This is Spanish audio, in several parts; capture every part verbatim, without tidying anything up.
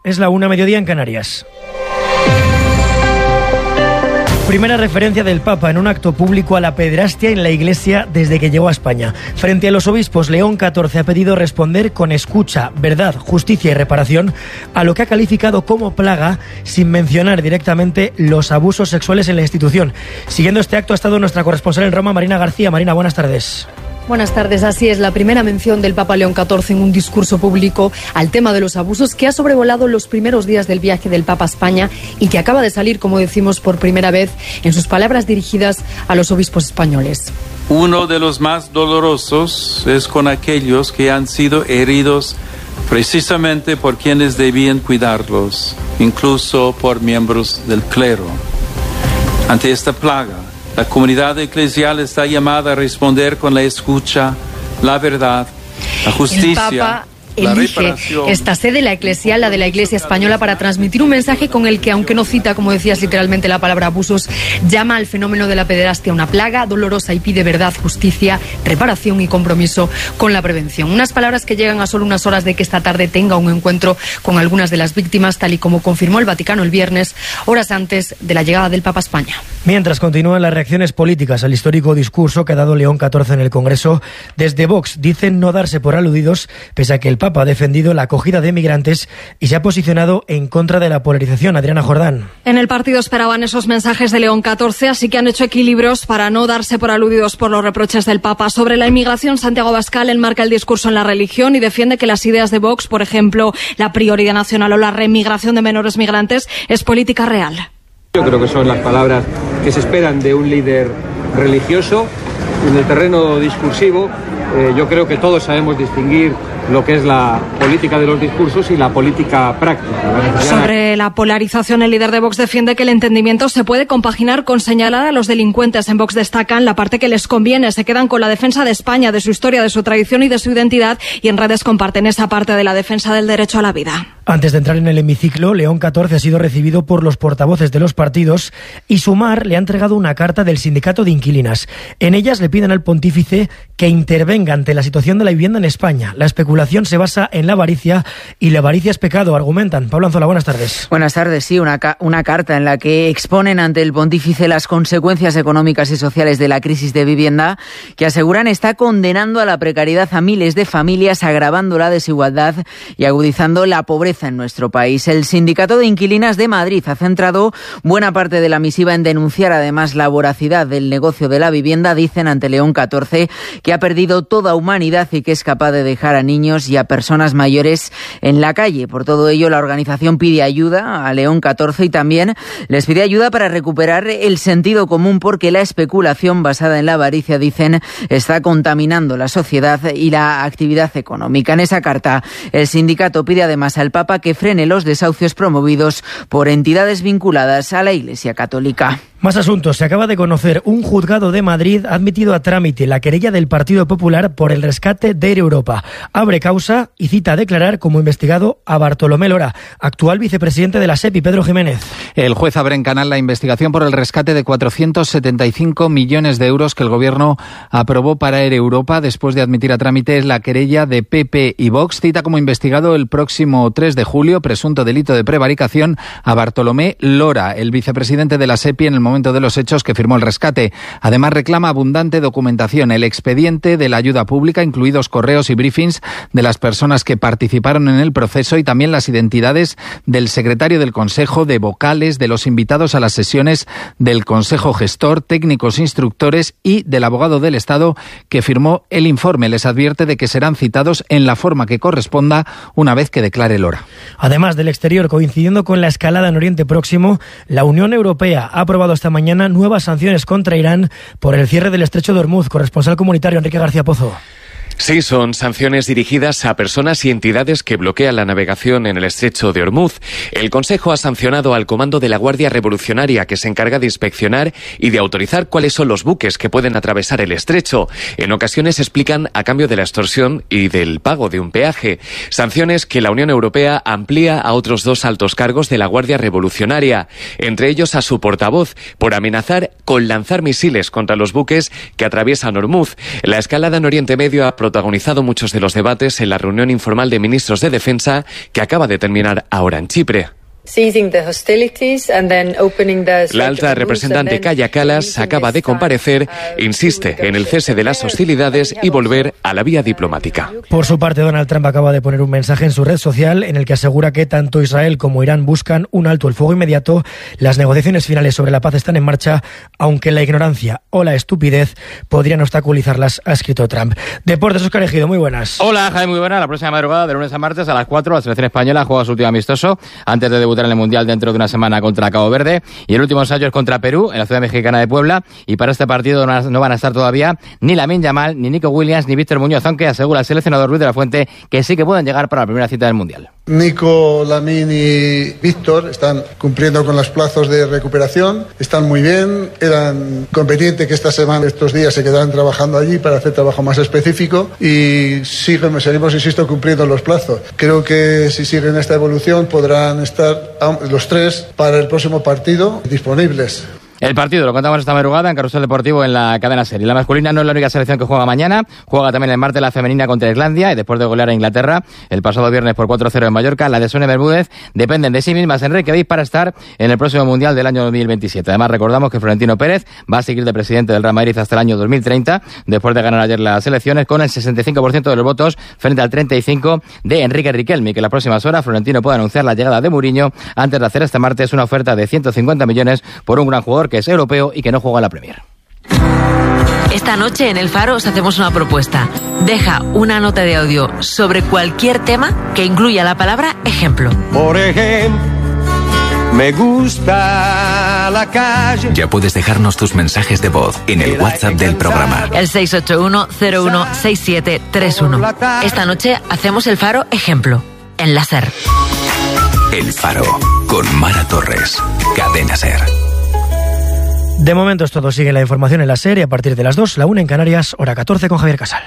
Es la una, mediodía en Canarias. Primera referencia del Papa en un acto público a la pederastia en la Iglesia desde que llegó a España. Frente a los obispos, León catorce ha pedido responder con escucha, verdad, justicia y reparación a lo que ha calificado como plaga, sin mencionar directamente los abusos sexuales en la institución. Siguiendo este acto ha estado nuestra corresponsal en Roma, Marina García. Marina, buenas tardes. Buenas tardes. Así es, la primera mención del Papa León catorce en un discurso público al tema de los abusos que ha sobrevolado los primeros días del viaje del Papa a España y que acaba de salir, como decimos, por primera vez en sus palabras dirigidas a los obispos españoles. Uno de los más dolorosos es con aquellos que han sido heridos precisamente por quienes debían cuidarlos, incluso por miembros del clero. Ante esta plaga, la comunidad eclesial está llamada a responder con la escucha, la verdad, la justicia. Elige esta sede, la eclesial, la de la Iglesia Española, para transmitir un mensaje con el que, aunque no cita, como decías, literalmente la palabra abusos, llama al fenómeno de la pederastia una plaga dolorosa y pide verdad, justicia, reparación y compromiso con la prevención. Unas palabras que llegan a solo unas horas de que esta tarde tenga un encuentro con algunas de las víctimas, tal y como confirmó el Vaticano el viernes, horas antes de la llegada del Papa a España. Mientras continúan las reacciones políticas al histórico discurso que ha dado León catorce en el Congreso, desde Vox dicen no darse por aludidos, pese a que el Papa ha defendido la acogida de migrantes y se ha posicionado en contra de la polarización. Adriana Jordán. En el partido esperaban esos mensajes de León catorce, así que han hecho equilibrios para no darse por aludidos por los reproches del Papa. Sobre la inmigración, Santiago Abascal enmarca el discurso en la religión y defiende que las ideas de Vox, por ejemplo, la prioridad nacional o la remigración de menores migrantes, es política real. Yo creo que son las palabras que se esperan de un líder religioso. En el terreno discursivo, eh, yo creo que todos sabemos distinguir lo que es la política de los discursos y la política práctica. La Sobre la polarización, el líder de Vox defiende que el entendimiento se puede compaginar con señalar a los delincuentes. En Vox destacan la parte que les conviene, se quedan con la defensa de España, de su historia, de su tradición y de su identidad, y en redes comparten esa parte de la defensa del derecho a la vida. Antes de entrar en el hemiciclo, León catorce ha sido recibido por los portavoces de los partidos y Sumar le ha entregado una carta del sindicato de inquilinas. En ellas le piden al pontífice que intervenga ante la situación de la vivienda en España. La especulación se basa en la avaricia y la avaricia es pecado, argumentan. Pablo Anzola, buenas tardes. Buenas tardes, sí, una, ca- una carta en la que exponen ante el pontífice las consecuencias económicas y sociales de la crisis de vivienda, que aseguran está condenando a la precariedad a miles de familias, agravando la desigualdad y agudizando la pobreza en nuestro país. El Sindicato de Inquilinas de Madrid ha centrado buena parte de la misiva en denunciar además la voracidad del negocio de la vivienda. Dicen ante León catorce que ha perdido toda humanidad y que es capaz de dejar a niños y a personas mayores en la calle. Por todo ello, la organización pide ayuda a León catorce y también les pide ayuda para recuperar el sentido común, porque la especulación basada en la avaricia, dicen, está contaminando la sociedad y la actividad económica. En esa carta, el sindicato pide además al Papa que frene los desahucios promovidos por entidades vinculadas a la Iglesia Católica. Más asuntos. Se acaba de conocer. Un juzgado de Madrid ha admitido a trámite la querella del Partido Popular por el rescate de Air Europa. Abre causa y cita a declarar como investigado a Bartolomé Lora, actual vicepresidente de la SEPI. Pedro Jiménez. El juez abre en canal la investigación por el rescate de cuatrocientos setenta y cinco millones de euros que el Gobierno aprobó para Air Europa después de admitir a trámite la querella de P P y Vox. Cita como investigado el próximo tres de julio, presunto delito de prevaricación, a Bartolomé Lora, el vicepresidente de la SEPI en el momento de los hechos que firmó el rescate. Además, reclama abundante documentación, el expediente de la ayuda pública, incluidos correos y briefings de las personas que participaron en el proceso, y también las identidades del secretario del Consejo, de vocales, de los invitados a las sesiones del Consejo Gestor, técnicos instructores y del abogado del Estado que firmó el informe. Les advierte de que serán citados en la forma que corresponda una vez que declare Lora. Además del exterior, coincidiendo con la escalada en Oriente Próximo, la Unión Europea ha aprobado esta mañana nuevas sanciones contra Irán por el cierre del estrecho de Hormuz. Corresponsal comunitario Enrique García Pozo. Sí, son sanciones dirigidas a personas y entidades que bloquean la navegación en el estrecho de Hormuz. El Consejo ha sancionado al Comando de la Guardia Revolucionaria, que se encarga de inspeccionar y de autorizar cuáles son los buques que pueden atravesar el estrecho. En ocasiones explican a cambio de la extorsión y del pago de un peaje. Sanciones que la Unión Europea amplía a otros dos altos cargos de la Guardia Revolucionaria, entre ellos a su portavoz, por amenazar con lanzar misiles contra los buques que atraviesan Hormuz. La escalada en Oriente Medio ha producido protagonizado muchos de los debates en la reunión informal de ministros de Defensa que acaba de terminar ahora en Chipre. La alta representante Kaja Kallas acaba de comparecer, insiste en el cese de las hostilidades y volver a la vía diplomática. Por su parte, Donald Trump acaba de poner un mensaje en su red social en el que asegura que tanto Israel como Irán buscan un alto el fuego inmediato. Las negociaciones finales sobre la paz están en marcha, aunque la ignorancia o la estupidez podrían obstaculizarlas, ha escrito Trump. Deportes, Óscar Ejido, muy buenas. Hola, Jaime, muy buenas. La próxima madrugada, de lunes a martes a las cuatro, la selección española juega su último amistoso antes de debutar en el Mundial dentro de una semana contra Cabo Verde, y el último ensayo es contra Perú en la ciudad mexicana de Puebla, y para este partido no van a estar todavía ni Lamine Yamal, ni Nico Williams, ni Víctor Muñoz, aunque asegura el seleccionador Luis de la Fuente que sí que pueden llegar para la primera cita del Mundial. Nico, Lamine y Víctor están cumpliendo con los plazos de recuperación, están muy bien, eran competentes que esta semana, estos días se quedarán trabajando allí para hacer trabajo más específico, y siguen, seguimos, insisto, cumpliendo los plazos. Creo que si siguen esta evolución podrán estar los tres para el próximo partido disponibles. El partido lo contamos esta madrugada en Carrusel Deportivo en la cadena SER. La masculina no es la única selección que juega mañana. Juega también el martes la femenina contra Islandia, y después de golear a Inglaterra el pasado viernes por cuatro cero en Mallorca, la de Sonia Bermúdez dependen de sí mismas en Reykjavik para estar en el próximo Mundial del año dos mil veintisiete. Además, recordamos que Florentino Pérez va a seguir de presidente del Real Madrid hasta el año dos mil treinta, después de ganar ayer las elecciones con el sesenta y cinco por ciento de los votos frente al treinta y cinco por ciento de Enrique Riquelme, que en las próximas horas Florentino puede anunciar la llegada de Mourinho antes de hacer este martes una oferta de ciento cincuenta millones por un gran jugador que es europeo y que no juega en la Premier. Esta noche en El Faro os hacemos una propuesta. Deja una nota de audio sobre cualquier tema que incluya la palabra ejemplo. Por ejemplo, me gusta la calle. Ya puedes dejarnos tus mensajes de voz en el WhatsApp del programa. El seis ocho uno cero uno seis siete tres uno. Esta noche hacemos El Faro ejemplo en la SER. El Faro con Mara Torres. Cadena SER. De momento es todo. Sigue la información en la SER y a partir de las dos, la una en Canarias, hora catorce con Javier Casal.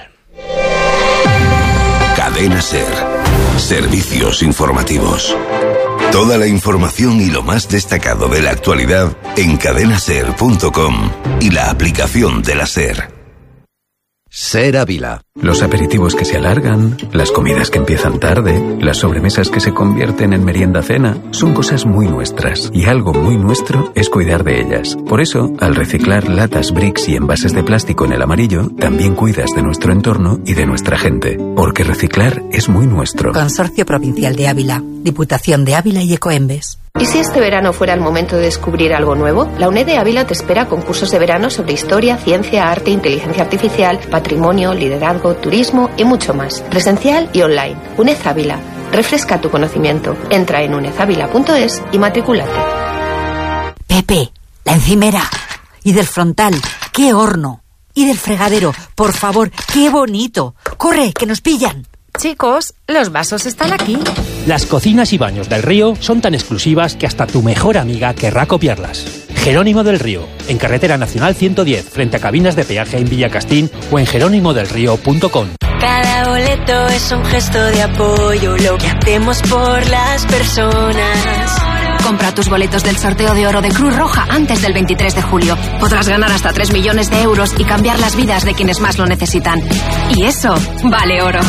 Cadena SER. Servicios informativos. Toda la información y lo más destacado de la actualidad en cadena ser punto com y la aplicación de la SER. SER Ávila. Los aperitivos que se alargan, las comidas que empiezan tarde, las sobremesas que se convierten en merienda-cena, son cosas muy nuestras, y algo muy nuestro es cuidar de ellas. Por eso, al reciclar latas, bricks y envases de plástico en el amarillo, también cuidas de nuestro entorno y de nuestra gente. Porque reciclar es muy nuestro. Consorcio Provincial de Ávila, Diputación de Ávila y Ecoembes. ¿Y si este verano fuera el momento de descubrir algo nuevo? La UNED de Ávila te espera con cursos de verano sobre historia, ciencia, arte, inteligencia artificial, patrimonio, liderazgo, turismo y mucho más. Presencial y online. UNED Ávila. Refresca tu conocimiento. Entra en uned ávila punto es y matricúlate. Pepe, la encimera. Y del frontal, ¡qué horno! Y del fregadero, por favor, ¡qué bonito! ¡Corre, que nos pillan! Chicos, los vasos están aquí. Las cocinas y baños del Río son tan exclusivas que hasta tu mejor amiga querrá copiarlas. Jerónimo del Río, en Carretera Nacional ciento diez, frente a cabinas de peaje en Villacastín, o en jerónimo del río punto com. Cada boleto es un gesto de apoyo, lo que hacemos por las personas. Compra tus boletos del sorteo de oro de Cruz Roja antes del veintitrés de julio. Podrás ganar hasta tres millones de euros y cambiar las vidas de quienes más lo necesitan. Y eso vale oro.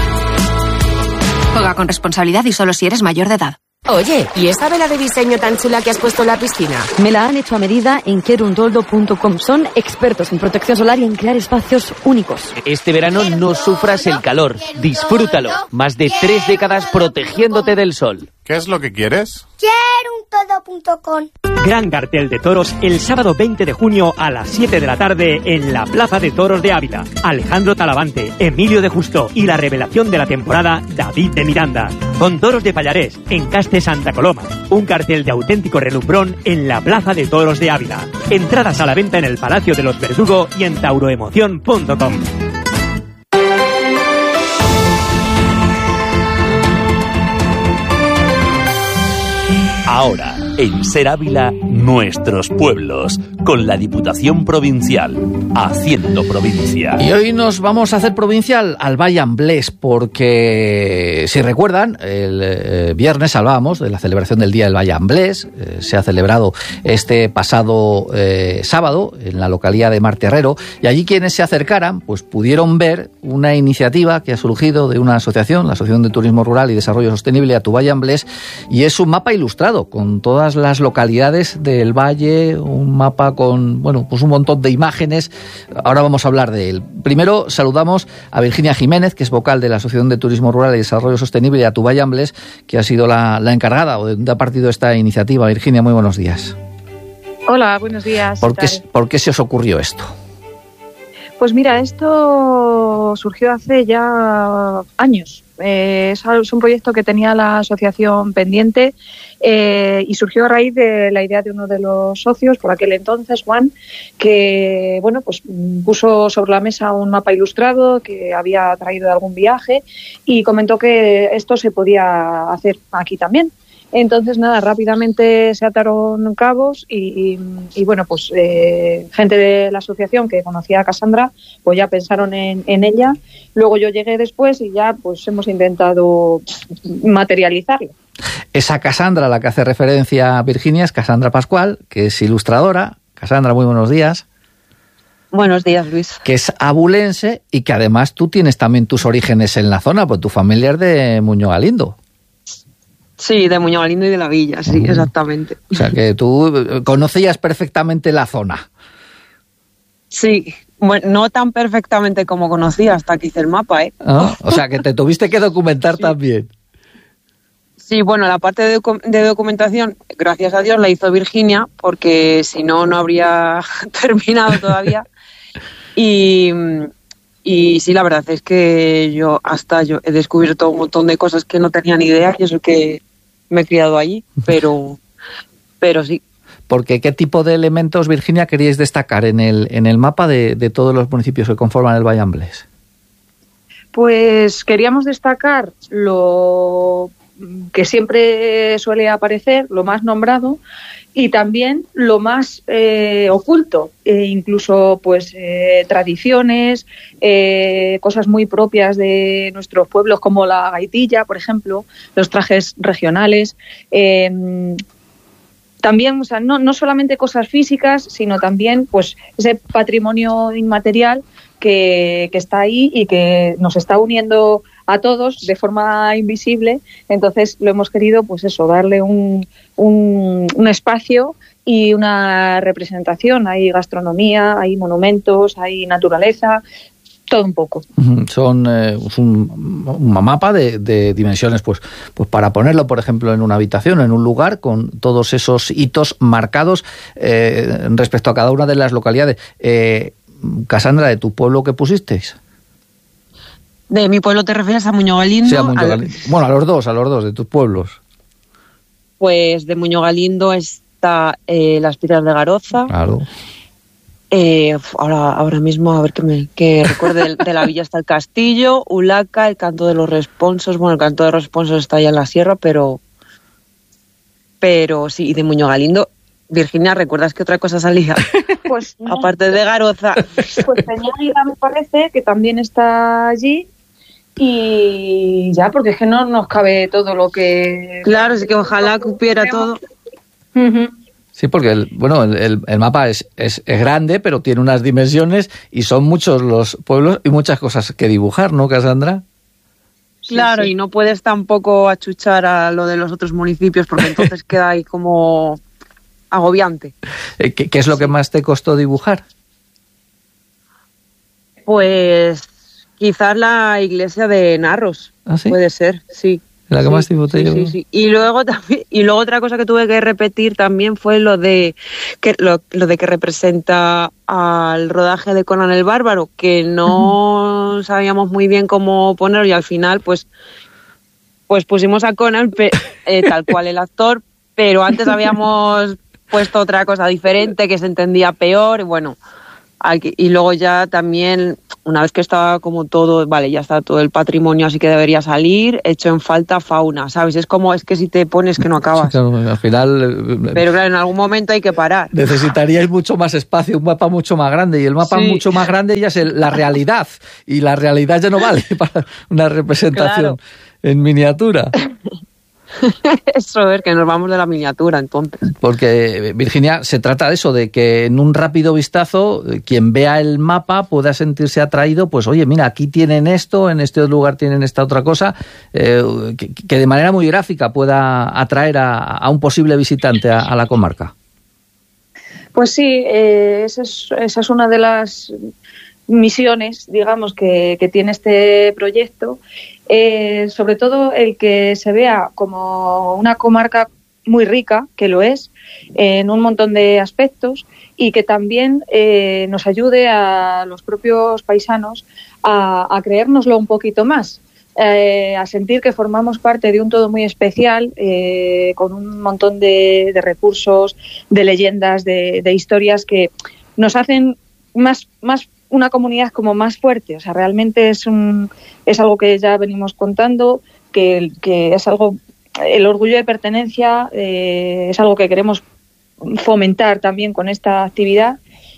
Juega con responsabilidad y solo si eres mayor de edad. Oye, ¿y esa vela de diseño tan chula que has puesto en la piscina? Me la han hecho a medida en querundoldo punto com. Son expertos en protección solar y en crear espacios únicos. Este verano no sufras el calor. Disfrútalo. Más de tres décadas protegiéndote del sol. ¿Qué es lo que quieres? Querundoldo punto com. Gran cartel de toros el sábado veinte de junio a las siete de la tarde en la Plaza de Toros de Ávila. Alejandro Talavante, Emilio de Justo y la revelación de la temporada, David de Miranda. Con toros de Pallarés, en Caste Santa Coloma. Un cartel de auténtico relumbrón en la Plaza de Toros de Ávila. Entradas a la venta en el Palacio de los Verdugo y en tauroemoción punto com. Ahora, En Ser Ávila, nuestros pueblos, con la Diputación Provincial, haciendo provincia. Y hoy nos vamos a hacer provincial al Valle Amblés, porque, si recuerdan, el eh, viernes hablábamos de la celebración del Día del Valle Amblés. Eh, se ha celebrado este pasado eh, sábado en la localidad de Marterrero, y allí quienes se acercaran pues pudieron ver una iniciativa que ha surgido de una asociación, la Asociación de Turismo Rural y Desarrollo Sostenible, A Tu Valle Amblés, y es un mapa ilustrado con todas las localidades del valle, un mapa con, bueno, pues un montón de imágenes. Ahora vamos a hablar de él. Primero saludamos a Virginia Jiménez, que es vocal de la Asociación de Turismo Rural y Desarrollo Sostenible, A Tu Valle Amblés, que ha sido la, la encargada o de donde ha partido esta iniciativa. Virginia, muy buenos días. Hola, buenos días. ¿Por qué, ¿Por qué se os ocurrió esto? Pues mira, esto surgió hace ya años. Eh, es un proyecto que tenía la asociación pendiente eh, y surgió a raíz de la idea de uno de los socios, por aquel entonces, Juan, que bueno, pues puso sobre la mesa un mapa ilustrado que había traído de algún viaje y comentó que esto se podía hacer aquí también. Entonces, nada, rápidamente se ataron cabos y, y, y bueno, pues eh, gente de la asociación que conocía a Cassandra, pues ya pensaron en, en ella. Luego yo llegué después y ya pues hemos intentado materializarlo. Esa Cassandra a la que hace referencia Virginia es Cassandra Pascual, que es ilustradora. Cassandra, muy buenos días. Buenos días, Luis. Que es abulense y que además tú tienes también tus orígenes en la zona, pues tu familia es de Muñoz Galindo. Sí, de Muñoz Galindo y de la Villa, sí, exactamente. O sea, que tú conocías perfectamente la zona. Sí, bueno, no tan perfectamente como conocía hasta que hice el mapa, ¿eh? ¿Ah? O sea, que te tuviste que documentar sí. también. Sí, bueno, la parte de, docu- de documentación, gracias a Dios, la hizo Virginia, porque si no, no habría terminado todavía. Y... Y sí, la verdad es que yo hasta yo he descubierto un montón de cosas que no tenía ni idea, y eso que me he criado allí, pero, pero sí. Porque ¿qué tipo de elementos, Virginia, queríais destacar en el, en el mapa de, de todos los municipios que conforman el Valle Amblés? Pues queríamos destacar lo que siempre suele aparecer, lo más nombrado, y también lo más eh, oculto, e incluso pues eh, tradiciones, eh, cosas muy propias de nuestros pueblos como la gaitilla, por ejemplo, los trajes regionales. Eh, también, o sea, no, no solamente cosas físicas, sino también pues ese patrimonio inmaterial que, que está ahí y que nos está uniendo a todos de forma invisible. Entonces lo hemos querido, pues eso, darle un, un, un espacio y una representación. Hay gastronomía, hay monumentos, hay naturaleza, todo un poco. Son eh, un, un mapa de, de dimensiones, pues, pues para ponerlo, por ejemplo, en una habitación, en un lugar, con todos esos hitos marcados eh, respecto a cada una de las localidades. Eh, Cassandra, ¿de tu pueblo qué pusisteis? ¿De mi pueblo te refieres a Muñoz Galindo? Sí, a Muñoz Galindo. Al... Bueno, a los dos, a los dos, de tus pueblos. Pues de Muñoz Galindo está eh, las Piedras de Garoza. Claro. Eh, ahora, ahora mismo, a ver que me que recuerde, de, de la villa está el castillo, Ulaca, el Canto de los Responsos. Bueno, el Canto de los Responsos está allá en la sierra, pero... Pero sí, y de Muñoz Galindo... Virginia, ¿recuerdas que otra cosa salía? Pues no. Aparte de Garoza. Pues Peñáguila, me parece, que también está allí. Y ya, porque es que no nos cabe todo lo que... Claro, es que ojalá cupiera todo. Uh-huh. Sí, porque el, bueno, el, el mapa es, es, es grande, pero tiene unas dimensiones y son muchos los pueblos y muchas cosas que dibujar, ¿no, Cassandra? Claro, sí, sí. Y no puedes tampoco achuchar a lo de los otros municipios, porque entonces queda ahí como... agobiante. ¿Qué, qué es lo que más te costó dibujar? Pues quizás la iglesia de Narros. ¿Ah, sí? Puede ser, sí. La que sí, más tiempo te sí, llevó. Sí, sí. Y luego también, y luego otra cosa que tuve que repetir también fue lo de que lo, lo de que representa al rodaje de Conan el Bárbaro, que no uh-huh. sabíamos muy bien cómo ponerlo, y al final pues pues pusimos a Conan pe, eh, tal cual el actor, pero antes habíamos puesto otra cosa diferente que se entendía peor, y bueno, aquí, y luego ya también una vez que está como todo, vale, ya está todo el patrimonio, así que debería salir, hecho en falta fauna, ¿sabes? Es como, es que si te pones que no acabas. Sí, claro, al final... Pero claro, en algún momento hay que parar. Necesitaríais mucho más espacio, un mapa mucho más grande, y el mapa sí. mucho más grande ya es el, la realidad, y la realidad ya no vale para una representación claro. en miniatura. Eso es, que nos vamos de la miniatura, entonces. Porque, Virginia, se trata de eso, de que en un rápido vistazo, quien vea el mapa pueda sentirse atraído, pues oye, mira, aquí tienen esto, en este lugar tienen esta otra cosa, eh, que, que de manera muy gráfica pueda atraer a, a un posible visitante a, a la comarca. Pues sí, eh, esa, es, esa es una de las misiones, digamos, que, que tiene este proyecto. Eh, sobre todo el que se vea como una comarca muy rica, que lo es, eh, en un montón de aspectos, y que también eh, nos ayude a los propios paisanos a, a creérnoslo un poquito más, eh, a sentir que formamos parte de un todo muy especial, eh, con un montón de, de recursos, de leyendas, de, de historias que nos hacen más, más una comunidad como más fuerte. O sea, realmente es un es algo que ya venimos contando, que, que es algo, el orgullo de pertenencia eh, es algo que queremos fomentar también con esta actividad.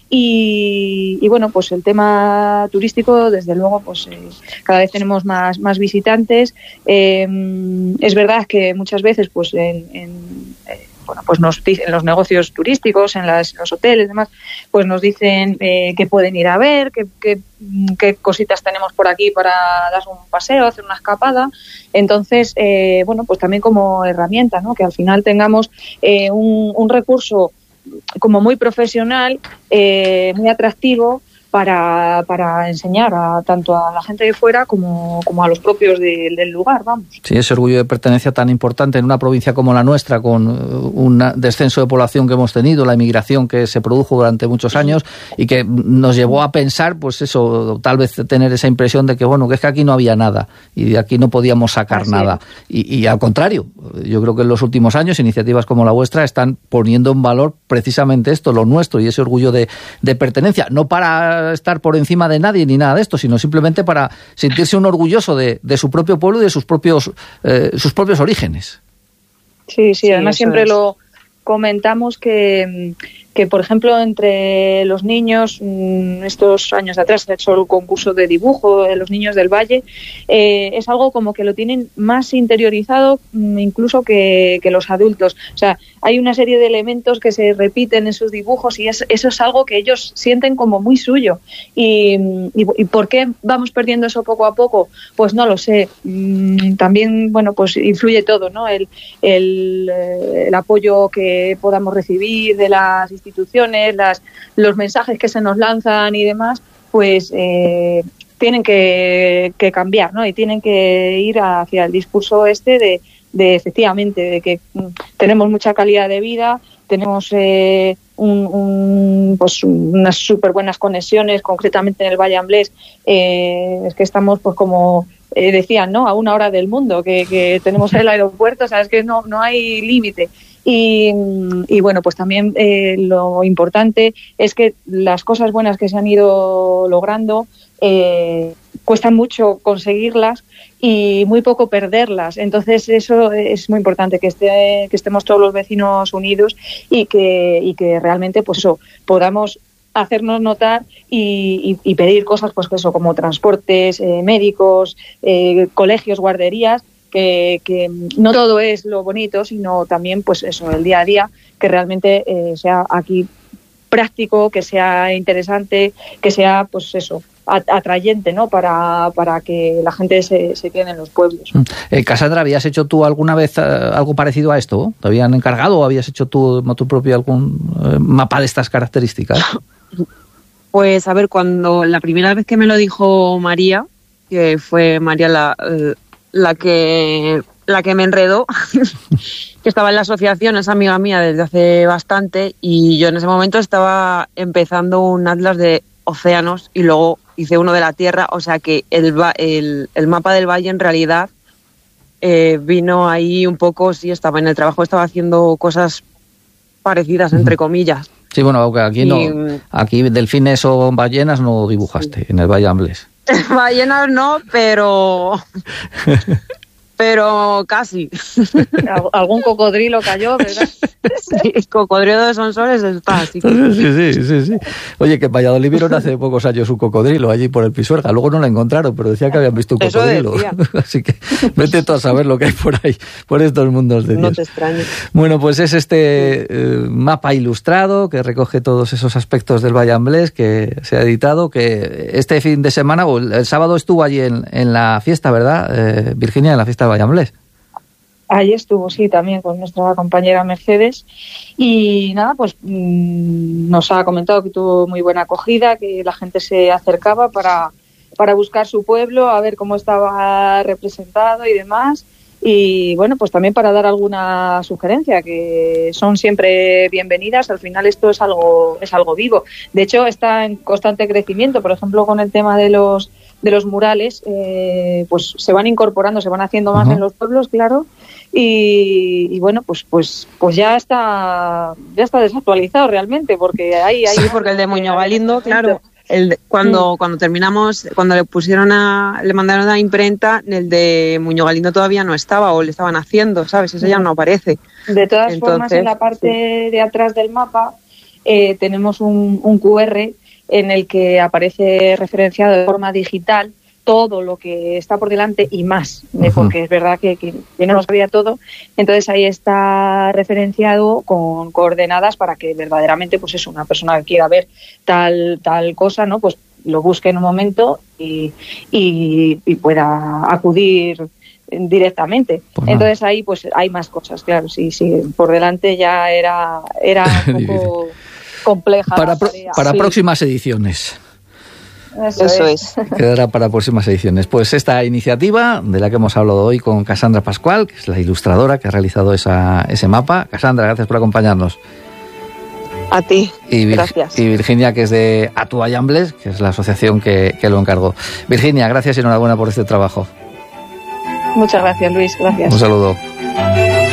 Y, y bueno, pues el tema turístico, desde luego, pues eh, cada vez tenemos más, más visitantes. Eh, es verdad que muchas veces, pues en, en eh, bueno, pues nos dicen, en los negocios turísticos, en, las, en los hoteles y demás, pues nos dicen eh, que pueden ir a ver, que, que, qué cositas tenemos por aquí para dar un paseo, hacer una escapada. Entonces, eh, bueno, pues también como herramienta, ¿no? Que al final tengamos eh, un, un recurso como muy profesional, eh, muy atractivo para, para enseñar a tanto a la gente de fuera como, como a los propios de, del lugar, vamos. Sí, ese orgullo de pertenencia tan importante en una provincia como la nuestra, con un descenso de población que hemos tenido, la emigración que se produjo durante muchos años y que nos llevó a pensar, pues eso, tal vez tener esa impresión de que, bueno, que es que aquí no había nada y de aquí no podíamos sacar Así nada. Y, y al contrario, yo creo que en los últimos años iniciativas como la vuestra están poniendo en valor precisamente esto, lo nuestro, y ese orgullo de, de pertenencia, no para estar por encima de nadie ni nada de esto, sino simplemente para sentirse un orgulloso de, de su propio pueblo y de sus propios eh, sus propios orígenes. Sí, sí, además siempre es. lo comentamos que, que, por ejemplo, entre los niños, estos años de atrás se ha hecho el concurso de dibujo de los niños del Valle, eh, es algo como que lo tienen más interiorizado incluso que, que los adultos. O sea, hay una serie de elementos que se repiten en sus dibujos y es, eso es algo que ellos sienten como muy suyo. Y, y, y ¿por qué vamos perdiendo eso poco a poco? Pues no lo sé. También, bueno, pues influye todo, ¿no? El, el, el apoyo que podamos recibir de las instituciones, las, los mensajes que se nos lanzan y demás, pues eh, tienen que, que cambiar, ¿no? Y tienen que ir hacia el discurso este de, de efectivamente, de que tenemos mucha calidad de vida, tenemos eh, un, un, pues unas súper buenas conexiones, concretamente en el Valle Amblés, eh, es que estamos pues como eh, decían, ¿no? A una hora del mundo, que, que tenemos el aeropuerto, o sea, es que no, no hay límite. Y, y bueno, pues también eh, lo importante es que las cosas buenas que se han ido logrando eh, cuestan mucho conseguirlas y muy poco perderlas. Entonces eso es muy importante, que esté, que estemos todos los vecinos unidos y que, y que realmente pues eso podamos hacernos notar y, y, y pedir cosas, pues eso, como transportes, eh, médicos, eh, colegios, guarderías. Que, que no todo es lo bonito, sino también pues eso, el día a día, que realmente eh, sea aquí práctico, que sea interesante, que sea pues eso, atrayente, ¿no? Para, para que la gente se, se quede en los pueblos. Eh, Cassandra, ¿habías hecho tú alguna vez eh, algo parecido a esto? ¿Te habían encargado o habías hecho tú, tu propio algún eh, mapa de estas características? Pues a ver, cuando la primera vez que me lo dijo María, que fue María la... Eh, la que la que me enredó, que estaba en la asociación, es amiga mía desde hace bastante, y yo en ese momento estaba empezando un atlas de océanos y luego hice uno de la tierra, o sea que el, el, el mapa del valle en realidad eh, vino ahí un poco, sí, estaba en el trabajo, estaba haciendo cosas parecidas, entre comillas. Sí, bueno, aunque aquí Y- no, aquí delfines o ballenas no dibujaste en el Valle Amblés. Ballenas no, pero... pero casi. Al- Algún cocodrilo cayó, ¿verdad? Sí, cocodrilo de Sonsoles está así. Sí, sí, sí, sí. Oye, que en Valladolid vieron hace pocos años un cocodrilo allí por el Pisuerga. Luego no lo encontraron, pero decía que habían visto un Eso cocodrilo. decía. Así que vete tú a saber lo que hay por ahí, por estos mundos de No Dios. te extrañes. Bueno, pues es este eh, mapa ilustrado que recoge todos esos aspectos del Valle Amblés que se ha editado, que este fin de semana, o el, el sábado estuvo allí en, en la fiesta, ¿verdad, eh, Virginia, en la fiesta del Valle Amblés? Ahí estuvo, sí, también con nuestra compañera Mercedes. Y nada, pues mmm, nos ha comentado que tuvo muy buena acogida, que la gente se acercaba para, para buscar su pueblo, a ver cómo estaba representado y demás. Y bueno, pues también para dar alguna sugerencia, que son siempre bienvenidas. Al final esto es algo, es algo vivo. De hecho, está en constante crecimiento. Por ejemplo, con el tema de los de los murales, eh, pues se van incorporando, se van haciendo más Ajá. en los pueblos, claro. Y, y bueno, pues pues pues ya está ya está desactualizado realmente, porque hay, hay Sí, porque el de Muñoz Galindo, claro, el de- cuando Mm. cuando terminamos, cuando le pusieron a, le mandaron a la imprenta, el de Muñoz Galindo todavía no estaba, o le estaban haciendo, ¿sabes? Ese ya no aparece. De todas Entonces, formas, en la parte de atrás del mapa eh, tenemos un, un Q R en el que aparece referenciado de forma digital todo lo que está por delante y más, eh, Ujú. porque es verdad que, que yo no lo sabía todo. Entonces ahí está referenciado con coordenadas para que verdaderamente, pues es una persona que quiera ver tal tal cosa, ¿no? Pues lo busque en un momento y, y, y pueda acudir directamente. Pues nada. Entonces ahí pues hay más cosas, claro, sí, sí, por delante ya era era un poco compleja Para, la pro- tarea. para Sí, próximas ediciones. eso, Eso es. Quedará para próximas ediciones. Pues esta iniciativa de la que hemos hablado hoy con Cassandra Pascual, que es la ilustradora que ha realizado esa, ese mapa. Cassandra, gracias por acompañarnos. A ti, Y, Vir- gracias. y Virginia, que es de Atuay Amblés, que es la asociación que, que lo encargó. Virginia, gracias y enhorabuena por este trabajo. Muchas gracias, Luis, gracias. Un saludo.